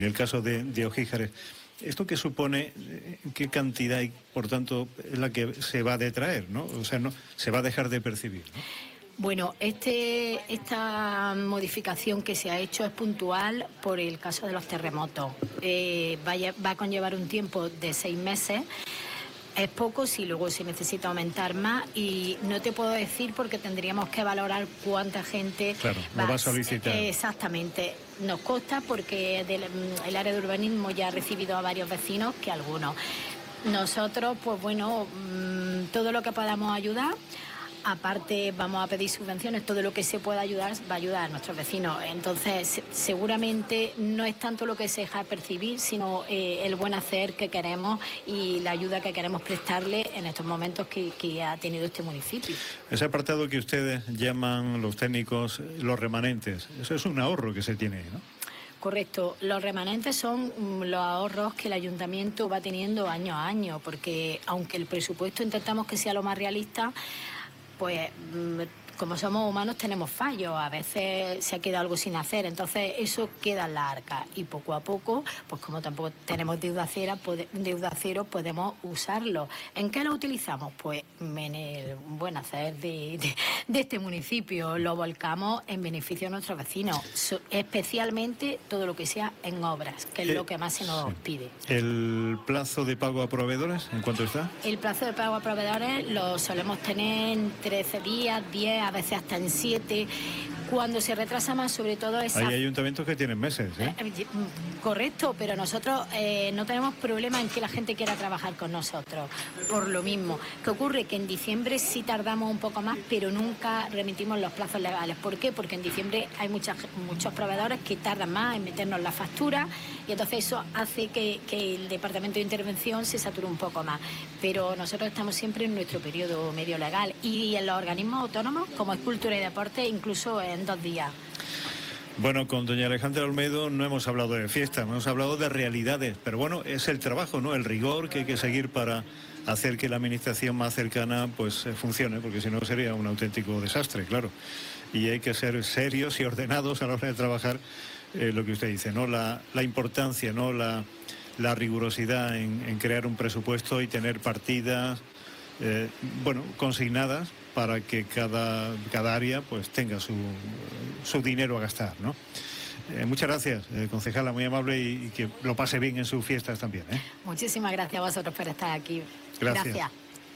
En el caso de Ojíjares, ¿esto qué supone? ¿Qué cantidad y, por tanto, es la que se va a detraer, ¿no? O sea, no se va a dejar de percibir, ¿no? Bueno, esta modificación que se ha hecho es puntual por el caso de los terremotos. Va a conllevar un tiempo de 6 meses. Es poco, si luego se necesita aumentar más, y no te puedo decir porque tendríamos que valorar cuánta gente va a solicitar. Exactamente. Nos consta porque el área de urbanismo ya ha recibido a varios vecinos, que algunos. Nosotros, pues bueno, todo lo que podamos ayudar. Aparte, vamos a pedir subvenciones, todo lo que se pueda ayudar va a ayudar a nuestros vecinos. Entonces, seguramente no es tanto lo que se deja percibir, sino el buen hacer que queremos y la ayuda que queremos prestarle en estos momentos que ha tenido este municipio. Ese apartado que ustedes llaman, los técnicos, los remanentes, eso es un ahorro que se tiene, ¿no? Correcto. Los remanentes son los ahorros que el ayuntamiento va teniendo año a año, porque aunque el presupuesto intentamos que sea lo más realista, pues como somos humanos tenemos fallos, a veces se ha quedado algo sin hacer, entonces eso queda en la arca y poco a poco, pues como tampoco tenemos deuda cero, podemos usarlo. ¿En qué lo utilizamos? Pues en el buen hacer de este municipio, lo volcamos en beneficio de nuestros vecinos, especialmente todo lo que sea en obras, que es lo que más se nos pide. ¿El plazo de pago a proveedores, en cuánto está? El plazo de pago a proveedores lo solemos tener en 13 días, 10, a veces hasta en 7. Cuando se retrasa más, sobre todo es... Hay ayuntamientos que tienen meses, ¿eh? Correcto, pero nosotros no tenemos problema en que la gente quiera trabajar con nosotros. Por lo mismo, ¿qué ocurre? Que en diciembre sí tardamos un poco más, pero nunca remitimos los plazos legales. ¿Por qué? Porque en diciembre hay muchos proveedores que tardan más en meternos la factura y entonces eso hace que el Departamento de Intervención se sature un poco más. Pero nosotros estamos siempre en nuestro periodo medio legal y en los organismos autónomos, como es Cultura y Deporte, incluso en 2 días. Bueno, con doña Alejandra Olmedo no hemos hablado de fiesta, hemos hablado de realidades, pero bueno, es el trabajo, ¿no? El rigor que hay que seguir para hacer que la administración más cercana pues funcione, porque si no sería un auténtico desastre, claro. Y hay que ser serios y ordenados a la hora de trabajar, lo que usted dice, ¿no? La importancia, ¿no? La rigurosidad en crear un presupuesto y tener partidas, consignadas para que cada área pues tenga su dinero a gastar, ¿no? Muchas gracias, concejala, muy amable y que lo pase bien en sus fiestas también, ¿eh? Muchísimas gracias a vosotros por estar aquí. Gracias.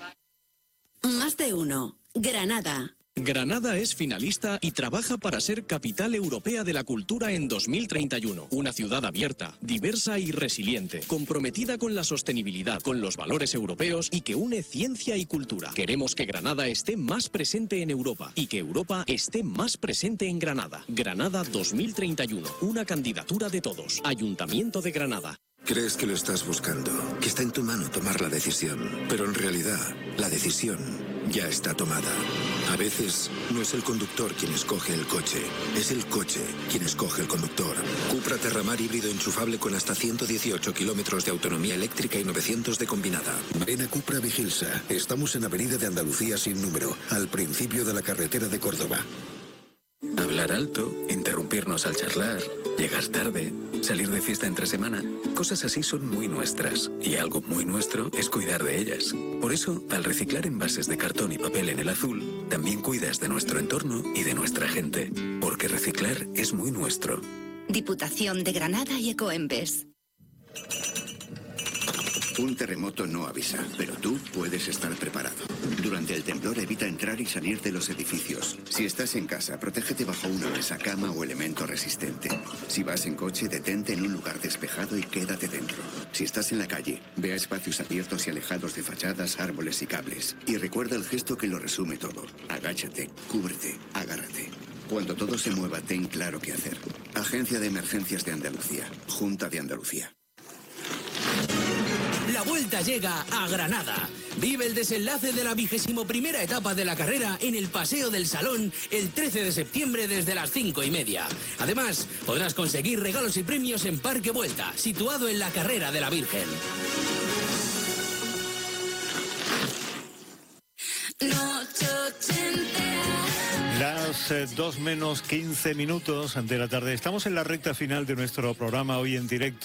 Más de uno. Granada. Granada es finalista y trabaja para ser capital europea de la cultura en 2031. Una ciudad abierta, diversa y resiliente, comprometida con la sostenibilidad, con los valores europeos y que une ciencia y cultura. Queremos que Granada esté más presente en Europa y que Europa esté más presente en Granada. Granada 2031, una candidatura de todos. Ayuntamiento de Granada. Crees que lo estás buscando, que está en tu mano tomar la decisión, pero en realidad la decisión ya está tomada. A veces no es el conductor quien escoge el coche, es el coche quien escoge el conductor. Cupra Terramar híbrido enchufable con hasta 118 kilómetros de autonomía eléctrica y 900 de combinada. Ven a Cupra Vigilsa. Estamos en Avenida de Andalucía sin número, al principio de la carretera de Córdoba. Hablar alto, interrumpirnos al charlar, llegar tarde, salir de fiesta entre semana, cosas así son muy nuestras. Y algo muy nuestro es cuidar de ellas. Por eso, al reciclar envases de cartón y papel en el azul, también cuidas de nuestro entorno y de nuestra gente. Porque reciclar es muy nuestro. Diputación de Granada y Ecoembes. Un terremoto no avisa, pero tú puedes estar preparado. Durante el temblor evita entrar y salir de los edificios. Si estás en casa, protégete bajo una mesa, cama o elemento resistente. Si vas en coche, detente en un lugar despejado y quédate dentro. Si estás en la calle, ve a espacios abiertos y alejados de fachadas, árboles y cables. Y recuerda el gesto que lo resume todo. Agáchate, cúbrete, agárrate. Cuando todo se mueva, ten claro qué hacer. Agencia de Emergencias de Andalucía. Junta de Andalucía. La vuelta llega a Granada. Vive el desenlace de la 21ª etapa de la carrera en el Paseo del Salón el 13 de septiembre desde las 5:30. Además, podrás conseguir regalos y premios en Parque Vuelta, situado en la Carrera de la Virgen. Las 2 menos 15 minutos de la tarde. Estamos en la recta final de nuestro programa hoy en directo.